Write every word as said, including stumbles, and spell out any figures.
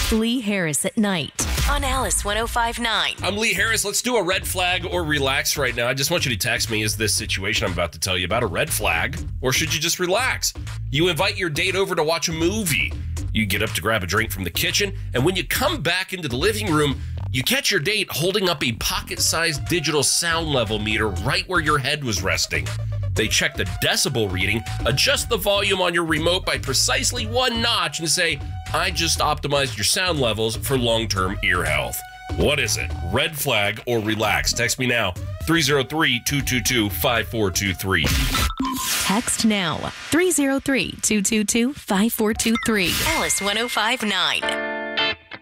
Lee Harris at night on Alice one oh five point nine. I'm Lee Harris. Let's do a red flag or relax right now. I just want you to text me, is this situation I'm about to tell you about a red flag, or should you just relax? You invite your date over to watch a movie. You get up to grab a drink from the kitchen, and when you come back into the living room, you catch your date holding up a pocket-sized digital sound level meter right where your head was resting. They check the decibel reading, adjust the volume on your remote by precisely one notch, and say, I just optimized your sound levels for long-term ear health. What is it? Red flag or relax? Text me now, three oh three, two two two, five four two three. Text now, three oh three, two two two, five four two three. Alice one oh five point nine.